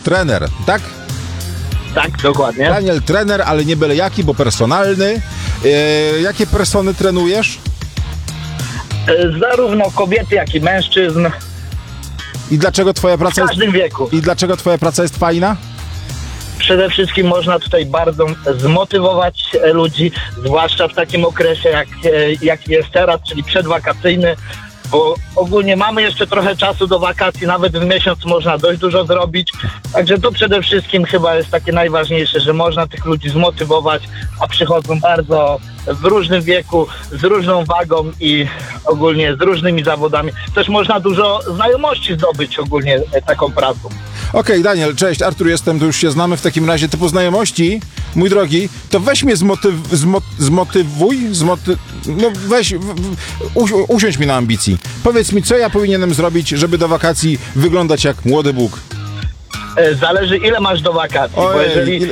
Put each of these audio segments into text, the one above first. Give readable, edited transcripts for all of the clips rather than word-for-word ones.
trener, tak? Tak, dokładnie. Daniel trener, ale nie byle jaki, bo personalny. Jakie persony trenujesz? Zarówno kobiety, jak i mężczyzn I dlaczego twoja w praca jest... każdym wieku. I dlaczego twoja praca jest fajna? Przede wszystkim można tutaj bardzo zmotywować ludzi, zwłaszcza w takim okresie, jak jest teraz, czyli przedwakacyjny, bo ogólnie mamy jeszcze trochę czasu do wakacji, nawet w miesiąc można dość dużo zrobić, także to przede wszystkim chyba jest takie najważniejsze, że można tych ludzi zmotywować, a przychodzą bardzo w różnym wieku, z różną wagą i ogólnie z różnymi zawodami. Też można dużo znajomości zdobyć ogólnie taką pracą. Okej, Daniel, cześć, Artur jestem, to już się znamy w takim razie. Typu znajomości, mój drogi, to weź mnie zmotywuj, no weź, usiądź mi na ambicji. Powiedz mi, co ja powinienem zrobić, żeby do wakacji wyglądać jak młody Bóg? Zależy, ile masz do wakacji, bo jeżeli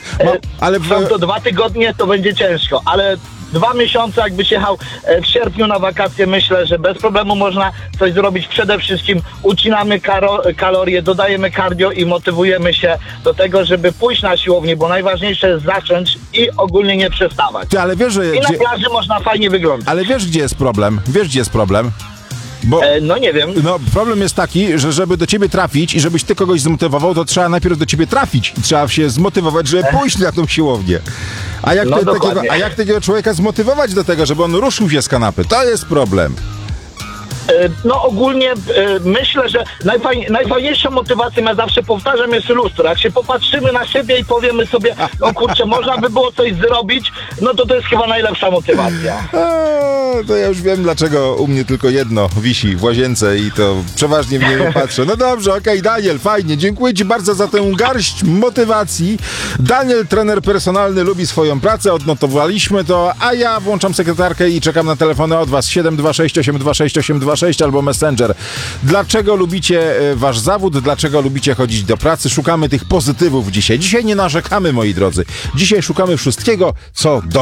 są to 2 tygodnie, to będzie ciężko, ale 2 miesiące, jakbyś jechał w sierpniu na wakacje, myślę, że bez problemu można coś zrobić. Przede wszystkim ucinamy kalorie, dodajemy cardio i motywujemy się do tego, żeby pójść na siłownię, bo najważniejsze jest zacząć i ogólnie nie przestawać. Ty, ale wiesz, że... I na plaży można fajnie wyglądać. Ale wiesz, gdzie jest problem? Wiesz, gdzie jest problem? Bo, no nie wiem. No, problem jest taki, że żeby do ciebie trafić i żebyś ty kogoś zmotywował, to trzeba najpierw do ciebie trafić. Trzeba się zmotywować, żeby pójść na tą siłownię. A jak takiego człowieka zmotywować do tego, żeby on ruszył się z kanapy? To jest problem. No ogólnie myślę, że najfajniejszą motywacją, ja zawsze powtarzam, jest lustro. Jak się popatrzymy na siebie i powiemy sobie, o kurczę, można by było coś zrobić, no to jest chyba najlepsza motywacja. To ja już wiem, dlaczego u mnie tylko jedno wisi w łazience i to przeważnie w niego patrzę. No dobrze, okej, Daniel, fajnie. Dziękuję ci bardzo za tę garść motywacji. Daniel, trener personalny, lubi swoją pracę, odnotowaliśmy to, a ja włączam sekretarkę i czekam na telefony od was 726 826 826 albo Messenger. Dlaczego lubicie wasz zawód? Dlaczego lubicie chodzić do pracy? Szukamy tych pozytywów dzisiaj. Dzisiaj nie narzekamy, moi drodzy. Dzisiaj szukamy wszystkiego, co do